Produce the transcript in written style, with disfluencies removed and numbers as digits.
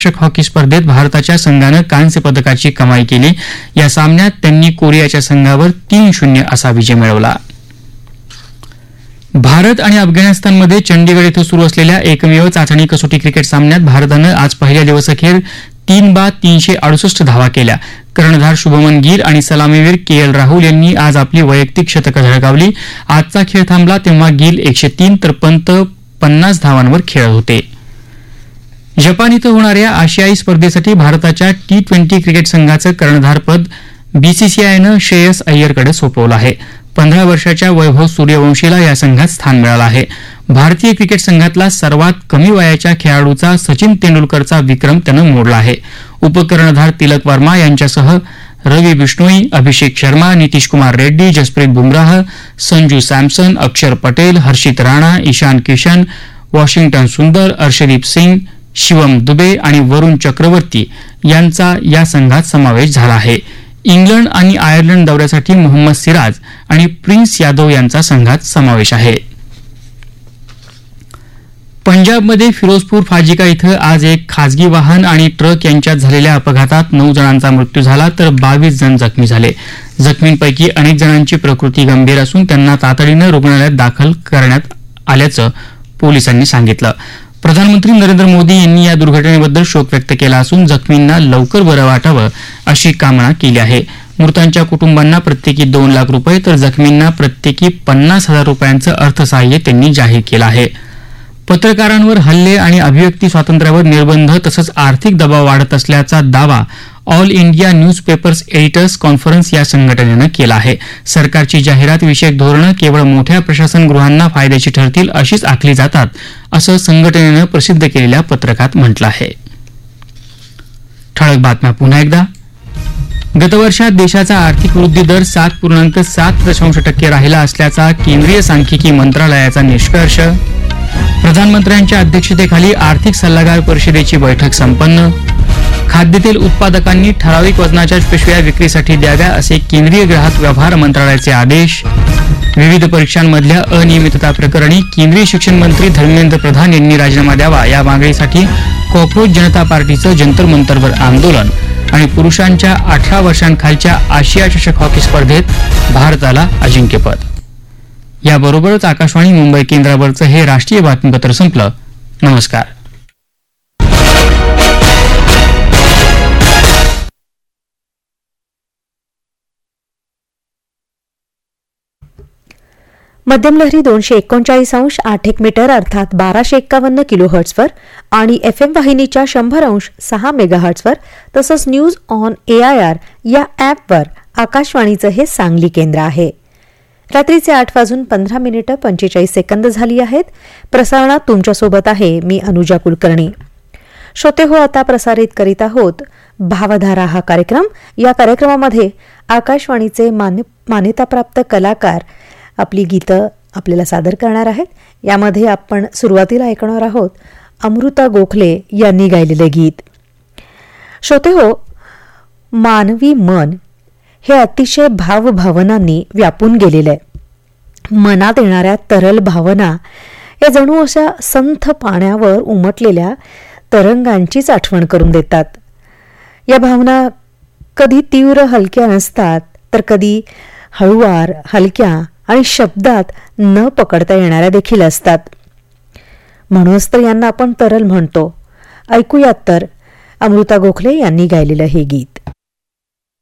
चषक हॉकी स्पर्धेत भारताच्या संघानं कांस्य पदकाची कमाई केली. या सामन्यात त्यांनी कोरियाच्या संघावर 3-0 असा विजय मिळवला. भारत आणि अफगाणिस्तानमध्ये चंडीगड इथं सुरू असलेल्या एकमेव चाचणी कसोटी क्रिकेट सामन्यात भारतानं आज पहिल्या दिवसाअखेर 3/368 धावा केल्या. कर्णधार शुभमन गिल आणि सलामीवीर KL राहुल यांनी आज आपली वैयक्तिक शतकं झळकावली. आजचा खेळ थांबला तेव्हा गिल 103 तर पंत 50 धावांवर खेळत होते. जपान इथं होणाऱ्या आशियाई स्पर्धेसाठी भारताच्या T20 क्रिकेट संघाचं कर्णधारपद BCCIनं श्रेयस अय्यरकडे सोपवलं आहे. 15 वर्षाच्या वैभव सूर्यवंशीला या संघात स्थान मिळालं आहे. भारतीय क्रिकेट संघातला सर्वात कमी वयाच्या खेळाडूचा सचिन तेंडुलकरचा विक्रम त्यानं मोडला आहे. उपकर्णधार तिलक वर्मा यांच्यासह रवी बिश्नोई, अभिषेक शर्मा, नितीश कुमार रेड्डी, जसप्रीत बुमराह, संजू सॅमसन, अक्षर पटेल, हर्षित राणा, ईशान किशन, वॉशिंग्टन सुंदर, अर्शदीप सिंग, शिवम दुबे आणि वरुण चक्रवर्ती यांचा या संघात समावेश झाला आहे. इंग्लंड आणि आयर्लंड दौऱ्यासाठी मोहम्मद सिराज आणि प्रिन्स यादव यांचा संघात समावेश आहे. पंजाबमध्ये फिरोजपूर फाजिका इथं आज एक खासगी वाहन आणि ट्रक यांच्यात झालेल्या अपघातात 9 जणांचा मृत्यू झाला तर 22 जण जखमी झाले. जखमींपैकी अनेक जणांची प्रकृती गंभीर असून त्यांना तातडीनं रुग्णालयात दाखल करण्यात आल्याचं पोलिसांनी सांगितलं. प्रधानमंत्री नरेंद्र मोदी यांनी या दुर्घटनेबद्दल शोक व्यक्त केला असून जखमींना लवकर बरं वाटावं अशी कामना केली आहे. मृतांच्या कुटुंबांना प्रत्येकी 2 लाख रुपये तर जखमींना प्रत्येकी 50,000 रुपयांचं अर्थसहाय्य त्यांनी जाहीर केलं आहे. पत्रकारांवर हल्ले आणि अभिव्यक्ती स्वातंत्र्यावर निर्बंध तसंच आर्थिक दबाव वाढत असल्याचा दावा all India news papers editors conference या संघटनेनं केला आहे. सरकारची जाहिरात विषयक धोरणं केवळ मोठ्या प्रशासन गृहांना फायद्याची ठरतील अशीच आखली जातात असं संघटनेनं प्रसिद्ध केलेल्या पत्रकात म्हटलं आहे. ठळक बातम्या पुन्हा एकदा. गतवर्षात देशाचा आर्थिक वृद्धी दर 7.7% राहिला असल्याचा केंद्रीय सांख्यिकी मंत्रालयाचा निष्कर्ष. प्रधानमंत्र्यांच्या अध्यक्षतेखाली आर्थिक सल्लागार परिषदेची बैठक संपन्न. खाद्यतेल उत्पादकांनी ठराविक वजनाच्या पिशव्या विक्रीसाठी द्याव्या असे केंद्रीय ग्राहक व्यवहार मंत्रालयाचे आदेश. विविध परीक्षांमधल्या अनियमितता प्रकरणी केंद्रीय शिक्षण मंत्री धर्मेंद्र प्रधान यांनी राजीनामा द्यावा या मागणीसाठी कॉक्रोच जनता पार्टीचं जंतर मंतरवर आंदोलन. आणि पुरुषांच्या 18 वर्षांखालच्या आशिया चषक हॉकी स्पर्धेत भारताला अजिंक्यपद. याबरोबरच आकाशवाणी मुंबई केंद्रावरचं हे राष्ट्रीय बातमीपत्र संपलं. नमस्कार. मध्यम लहरी 239 8 मीटर अर्थात 1251 किलोहर्ट्झवर आणि FM वाहिनीच्या 100.6 मेगाहर्ट्झवर तसंच न्यूज ऑन AIR या ॲपवर आकाशवाणीचं हे सांगली केंद्र आहे. रात्रीचे 8:15:45 झाली आहेत. प्रसारणात तुमच्यासोबत आहे मी अनुजा कुलकर्णी. श्रोते हो, आता प्रसारित करीत आहोत भावधारा हा कार्यक्रम. या कार्यक्रमामध्ये आकाशवाणीचे मान्यताप्राप्त कलाकार आपली गीतं आपल्याला सादर करणार आहेत. यामध्ये आपण सुरुवातीला ऐकणार आहोत अमृता गोखले यांनी गायलेले गीत. श्रोते हो, मानवी मन हे अतिशय भावभावनांनी व्यापून गेलेलं आहे. मनात येणाऱ्या तरल भावना या जणू अशा संथ पाण्यावर उमटलेल्या तरंगांचीच आठवण करून देतात. या भावना कधी तीव्र हलक्या नसतात तर कधी हळुवार हलक्या आणि शब्दात न पकडता येणाऱ्या देखील असतात. म्हणूनच तर यांना आपण तरल म्हणतो. ऐकूयात तर अमृता गोखले यांनी गायलेलं हे गीत.